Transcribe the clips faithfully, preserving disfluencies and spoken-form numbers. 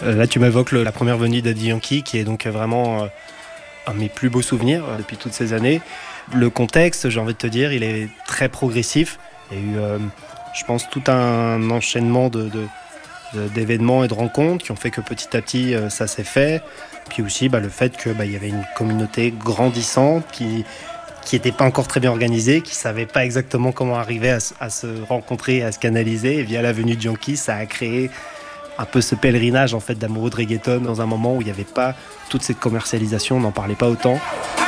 Euh, là, tu m'évoques le- la première venue d'Daddy Yankee, qui est donc vraiment euh, un de mes plus beaux souvenirs euh, depuis toutes ces années. Le contexte, j'ai envie de te dire, il est très progressif. Il y a eu, euh, je pense, tout un enchaînement de, de- de- d'événements et de rencontres qui ont fait que petit à petit, euh, ça s'est fait. Puis aussi, bah, le fait que bah, il y avait une communauté grandissante qui qui n'était pas encore très bien organisée, qui savait pas exactement comment arriver à, se- à se rencontrer, à se canaliser. Et via la venue de Yankee, ça a créé un peu ce pèlerinage en fait d'amoureux de reggaeton dans un moment où il n'y avait pas toute cette commercialisation, on n'en parlait pas autant.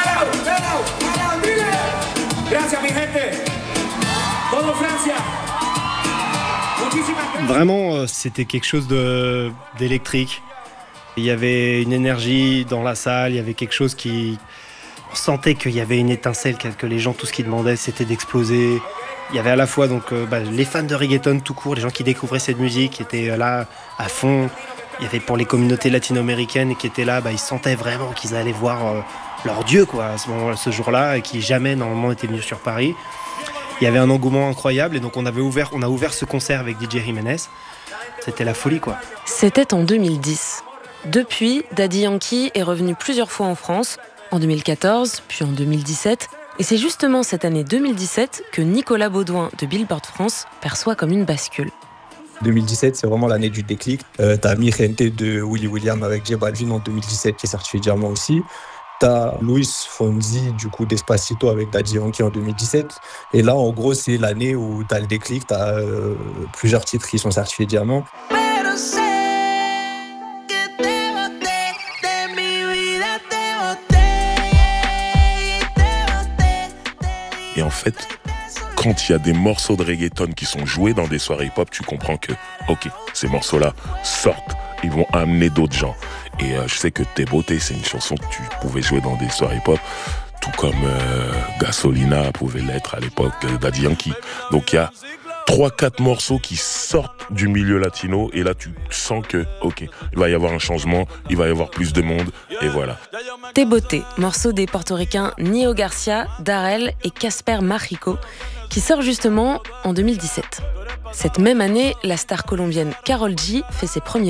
Vraiment, euh, c'était quelque chose de, d'électrique. Il y avait une énergie dans la salle, il y avait quelque chose qui... On sentait qu'il y avait une étincelle, que les gens, tout ce qu'ils demandaient, c'était d'exploser. Il y avait à la fois donc, euh, bah, les fans de reggaeton tout court, les gens qui découvraient cette musique, qui étaient euh, là à fond. Il y avait pour les communautés latino-américaines qui étaient là, bah, ils sentaient vraiment qu'ils allaient voir euh, leur Dieu quoi, à ce, moment, ce jour-là, et qui jamais normalement étaient venus sur Paris. Il y avait un engouement incroyable, et donc on, avait ouvert, on a ouvert ce concert avec D J Jiménez. C'était la folie, quoi. C'était en deux mille dix. Depuis, Daddy Yankee est revenu plusieurs fois en France, en deux mille quatorze, puis en deux mille dix-sept. Et c'est justement cette année deux mille dix-sept que Nicolas Baudouin de Billboard France perçoit comme une bascule. deux mille dix-sept, c'est vraiment l'année du déclic. Euh, t'as Mi Gente de Willy William avec J Balvin en deux mille dix-sept qui est certifié diamant aussi. T'as Luis Fonsi du coup d'Espacito avec Daddy Yankee en deux mille dix-sept. Et là, en gros, c'est l'année où t'as le déclic. T'as euh, plusieurs titres qui sont certifiés diamant. Et en fait, quand il y a des morceaux de reggaeton qui sont joués dans des soirées hip-hop, tu comprends que, ok, ces morceaux-là sortent, ils vont amener d'autres gens. Et euh, je sais que T'es beauté, c'est une chanson que tu pouvais jouer dans des soirées hip-hop, tout comme euh, Gasolina pouvait l'être à l'époque de Daddy Yankee. Donc il y a trois quatre morceaux qui sortent du milieu latino, et là tu sens que, ok, il va y avoir un changement, il va y avoir plus de monde, et voilà. T'es beauté, morceau des portoricains Nio Garcia, Darrell et Casper Machico, qui sort justement en deux mille dix-sept. Cette même année, la star colombienne Karol G fait ses premiers